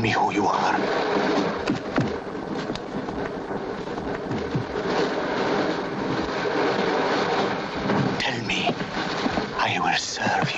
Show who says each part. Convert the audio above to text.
Speaker 1: me who you are. Tell me, I will serve you.